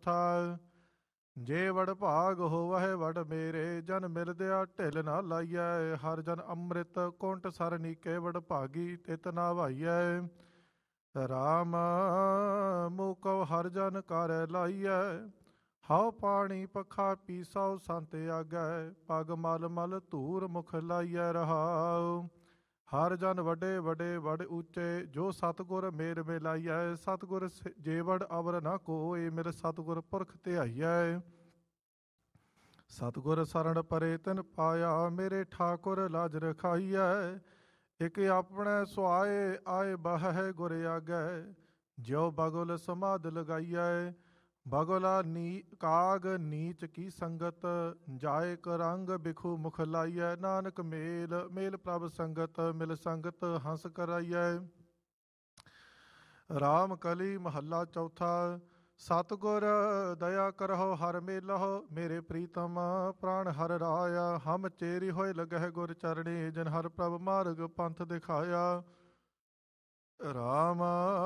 ਚੌਥਾ। ਜੇ ਵਡ ਭਾਗ ਹੋਵਹਿ ਵਡ ਮੇਰੇ, ਜਨ ਮਿਲਦਿਆ ਢਿਲ ਨਾ ਲਾਈਐ। ਹਰ ਜਨ ਅੰਮ੍ਰਿਤ ਕੁੰਟ ਸਰਨੀਕੇ, ਵਡ ਭਾਗੀ ਤਿਤ ਨਾ ਭਾਈਐ। ਰਾਮ ਮੂਕਉ ਹਰ ਜਨ ਕਰ ਲਾਈਐ, ਹਉ ਪਾਣੀ ਪਖਾ ਪੀਸਉ ਸੰਤ ਆਗੈ। ਪਗ ਮਲ ਮਲ ਧੂਰ ਮੁਖ ਲਾਈਐ ਰਹਾਉ। ਹਰ ਜਨ ਵੱਡੇ ਵੱਡੇ ਵਡ ਉੱਚੇ, ਜੋ ਸਤਿਗੁਰ ਮੇਲ ਮਿਲਾਈਐ। ਸਤਿਗੁਰ ਜੇ ਵਡ ਅਵਰ ਨਾ ਕੋਇ, ਮਿਲ ਸਤਿਗੁਰ ਪੁਰਖ ਧਿਆਈਐ। ਸਤਿਗੁਰ ਸਰਣ ਪਰੇ ਤਿਨ ਪਾਇਆ, ਮੇਰੇ ਠਾਕੁਰ ਲਾਜ ਰਖਾਈਐ। ਇਕ ਆਪਣੇ ਸੁਆਏ ਆਏ ਬਹਿ ਗੁਰ ਆਗੈ, ਜਿਉ ਬਗੁਲ ਸਮਾਧ ਲਗਾਈਐ। ਬਗੁਲਾ ਕਾਗ ਨੀਚ ਕੀ ਸੰਗਤ, ਜਾਇ ਕ ਰੰਗ ਬਿਖੂ ਮੁਖ ਲਾਈਐ। ਨਾਨਕ ਮੇਲ ਮੇਲ ਪ੍ਰਭ ਸੰਗਤ, ਮਿਲ ਸੰਗਤ ਹੰਸ ਕਰਾਈਐ। ਰਾਮ ਕਲੀ ਮਹੱਲਾ ਚੌਥਾ। ਸਤਿਗੁਰ ਦਇਆ ਕਰਹੁ ਹਰ ਮੇਲਹੁ, ਮੇਰੇ ਪ੍ਰੀਤਮ ਪ੍ਰਾਣ ਹਰ ਰਾਇਆ। ਹਮ ਚੇਰੀ ਹੋਏ ਲਗਹਿ ਗੁਰ ਚਰਣੀ, ਜਿਨ ਹਰ ਪ੍ਰਭ ਮਾਰਗ ਪੰਥ ਦਿਖਾਇਆ। ਰਾਮ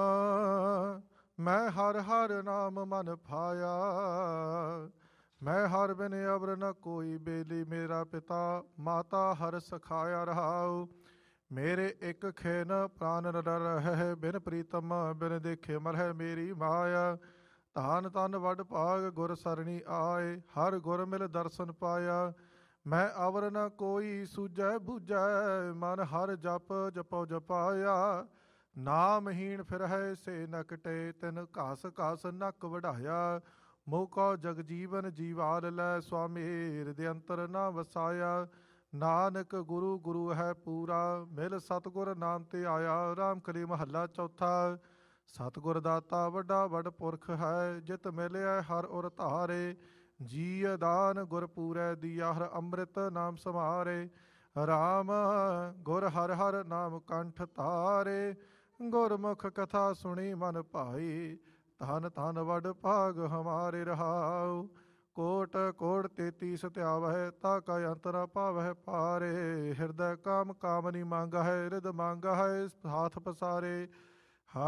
ਮੈਂ ਹਰ ਹਰ ਨਾਮ ਮਨ ਭਾਇਆ, ਮੈਂ ਹਰ ਬਿਨ ਅਵਰ ਨ ਕੋਈ ਬੇਲੀ। ਮੇਰਾ ਪਿਤਾ ਮਾਤਾ ਹਰ ਸਖਾਇਆ ਰਹਾਉ, ਮੇਰੇ ਇੱਕ ਖੇਨ ਪ੍ਰਾਨ ਨ ਰਹਿ। ਬਿਨ ਪ੍ਰੀਤਮ ਬਿਨ ਦੇਖੇ ਮਰਹਿ ਮੇਰੀ ਮਾਇਆ। ਧਨ ਧਨ ਵਡ ਭਾਗ ਗੁਰ ਸਰਣੀ ਆਏ, ਹਰ ਗੁਰ ਮਿਲ ਦਰਸ਼ਨ ਪਾਇਆ। ਮੈਂ ਅਵਰ ਨ ਕੋਈ ਸੂਝੈ ਬੂਝੈ, ਮਨ ਹਰ ਜਪ ਜਪਉ ਜਪਾਇਆ। ਨਾਮਹੀਣ ਫਿਰਹਿ ਸੇ ਨ ਕਟੇ, ਤਿਨ ਘਾਸ ਘਾਸ ਨੱਕ ਵਢਾਇਆ। ਮੋਕੋ ਜਗ ਜੀਵਨ ਜੀਵਾਲ ਲੈ, ਸੁਆਮੀ ਹਿਰਦੇ ਅੰਤਰ ਨਾ ਵਸਾਇਆ। ਨਾਨਕ ਗੁਰੂ ਗੁਰੂ ਹੈ ਪੂਰਾ, ਮਿਲ ਸਤਿਗੁਰ ਨਾਮ ਤੇ ਆਇਆ। ਰਾਮ ਕਲੀ ਮਹੱਲਾ ਚੌਥਾ। ਸਤਿਗੁਰ ਦਾਤਾ ਵੱਡਾ ਵਡ ਪੁਰਖ ਹੈ, ਜਿਤ ਮਿਲਿਆ ਹਰ ਉਰ ਧਾਰੇ। ਜੀ ਦਾਨ ਗੁਰ ਪੂਰੈ ਦੀਆ, ਹਰ ਅੰਮ੍ਰਿਤ ਨਾਮ ਸਮਾਰੇ। ਰਾਮ ਗੁਰ ਹਰ ਹਰ ਨਾਮ ਕੰਠ ਧਾਰੇ, ਗੁਰਮੁਖ ਕਥਾ ਸੁਣੀ ਮਨ ਭਾਈ। ਧਨ ਧਨ ਵਡ ਭਾਗ ਹਮਾਰੇ ਰਹਾਉ, ਕੋਟ ਕੋਟ ਤੇਤੀ ਸਤਿਆਵਹਿ। ਤਾ ਕਾ ਅੰਤ ਨ ਪਾਵਹਿ ਪਾਰੇ, ਹਿਰਦੈ ਕਾਮ ਕਾਮਨੀ ਮੰਗਾ ਹੈ। ਰਿਦ ਮੰਗਾ ਹੈ ਹਾਥ ਪਸਾਰੇ,